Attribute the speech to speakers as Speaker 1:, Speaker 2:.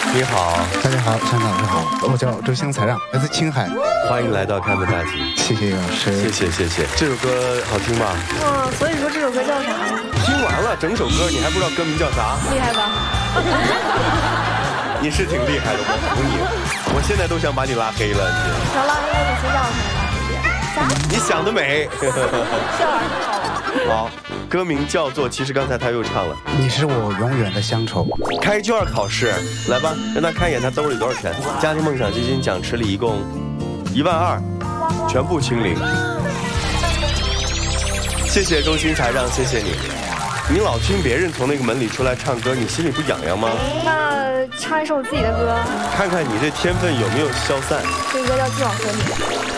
Speaker 1: 你好，
Speaker 2: 大家好，陈老师好，我叫周香才让，来自青海。
Speaker 1: 欢迎来到开门大吉。
Speaker 2: 谢谢老师，
Speaker 1: 谢谢。这首歌好听吧？
Speaker 3: 所以说这首歌叫啥呀？
Speaker 1: 听完了整首歌，你还不知道歌名叫啥？
Speaker 3: 厉害吧？
Speaker 1: 你是挺厉害的，我服你。我现在都想把你拉黑了，你。
Speaker 3: 想拉黑我就先让他拉黑。啥？
Speaker 1: 你想得美。
Speaker 3: 这玩意儿好。
Speaker 1: 好，歌名叫做，其实刚才他又唱了，
Speaker 2: 你是我永远的乡愁。
Speaker 1: 开卷考试，来吧，让他看一眼他兜里多少钱。家庭梦想基金奖池里一共12000，全部清零。谢谢周星才让，谢谢你。你老听别人从那个门里出来唱歌，你心里不痒痒吗？
Speaker 3: 那唱一首自己的歌。
Speaker 1: 看看你这天分有没有消散。
Speaker 3: 这歌叫《既往和你》。